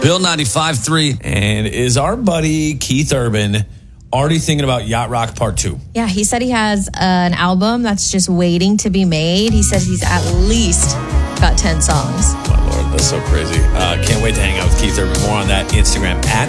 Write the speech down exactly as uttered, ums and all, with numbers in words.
Bill ninety-five three. And is our buddy Keith Urban already thinking about Yacht Rock Part two? Yeah, he said he has uh, an album that's just waiting to be made. He said he's at least got ten songs. My Lord, that's so crazy. Uh, can't wait to hang out with Keith Urban. More on that Instagram at